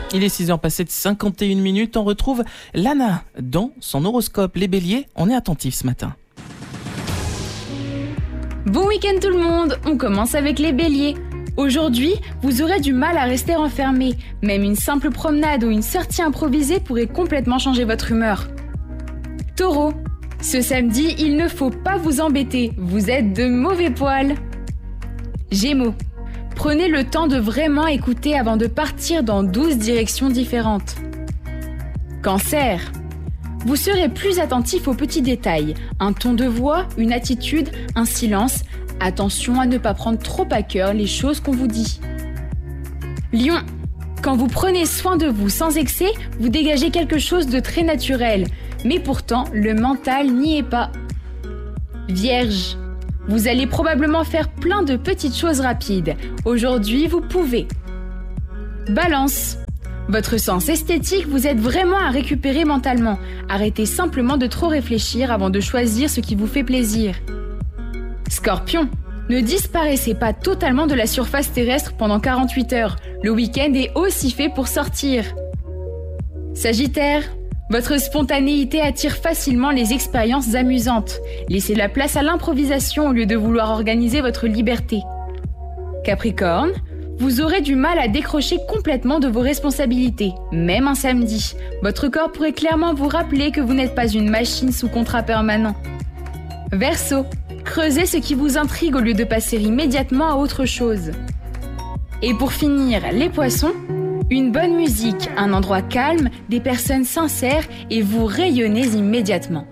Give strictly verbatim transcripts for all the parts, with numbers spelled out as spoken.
Il est six heures passées de cinquante et une minutes. On retrouve Lana dans son horoscope. Les béliers, on est attentifs ce matin. Bon week-end tout le monde, on commence avec les béliers. Aujourd'hui, vous aurez du mal à rester enfermé. Même une simple promenade ou une sortie improvisée pourrait complètement changer votre humeur. Taureau, ce samedi, il ne faut pas vous embêter, vous êtes de mauvais poils. Gémeaux, prenez le temps de vraiment écouter avant de partir dans douze directions différentes. Cancer, vous serez plus attentif aux petits détails, un ton de voix, une attitude, un silence. Attention à ne pas prendre trop à cœur les choses qu'on vous dit. Lion, quand vous prenez soin de vous sans excès, vous dégagez quelque chose de très naturel. Mais pourtant, le mental n'y est pas. Vierge, vous allez probablement faire plein de petites choses rapides. Aujourd'hui, vous pouvez. Balance, votre sens esthétique vous aide vraiment à récupérer mentalement. Arrêtez simplement de trop réfléchir avant de choisir ce qui vous fait plaisir. Scorpion, ne disparaissez pas totalement de la surface terrestre pendant quarante-huit heures. Le week-end est aussi fait pour sortir. Sagittaire, votre spontanéité attire facilement les expériences amusantes. Laissez la place à l'improvisation au lieu de vouloir organiser votre liberté. Capricorne, vous aurez du mal à décrocher complètement de vos responsabilités, même un samedi. Votre corps pourrait clairement vous rappeler que vous n'êtes pas une machine sous contrat permanent. Verseau, creusez ce qui vous intrigue au lieu de passer immédiatement à autre chose. Et pour finir, les poissons, une bonne musique, un endroit calme, des personnes sincères et vous rayonnez immédiatement.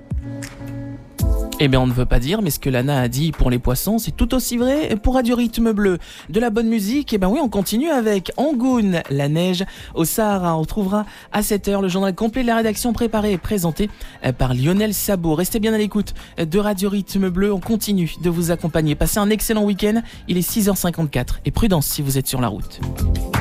Eh bien, on ne veut pas dire, mais ce que Lana a dit pour les poissons, c'est tout aussi vrai pour Radio Rythme Bleu. De la bonne musique, eh bien oui, on continue avec Angoune, la neige au Sahara. On retrouvera à sept heures le journal complet de la rédaction préparé et présenté par Lionel Sabot. Restez bien à l'écoute de Radio Rythme Bleu. On continue de vous accompagner. Passez un excellent week-end. Il est six heures cinquante-quatre et prudence si vous êtes sur la route.